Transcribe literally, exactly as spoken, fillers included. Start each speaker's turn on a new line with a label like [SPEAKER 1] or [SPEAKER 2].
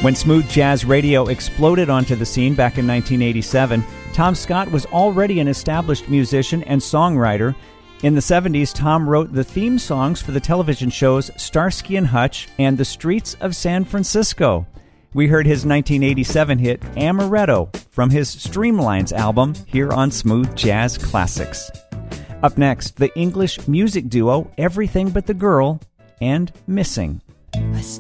[SPEAKER 1] When smooth jazz radio exploded onto the scene back in nineteen eighty-seven, Tom Scott was already an established musician and songwriter. In the seventies, Tom wrote the theme songs for the television shows Starsky and Hutch and The Streets of San Francisco. We heard his nineteen eighty-seven hit Amaretto from his Streamlines album here on Smooth Jazz Classics. Up next, the English music duo Everything But the Girl and Missing.